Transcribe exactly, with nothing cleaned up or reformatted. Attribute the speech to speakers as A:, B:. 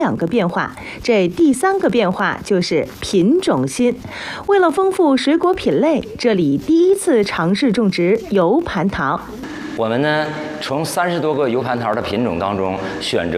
A: 两个变化，这第三个变化就是品种新。为了丰富水果品类，这里第一次尝试种植油蟠桃。
B: 我们呢，从三十多个油蟠桃的品种当中选择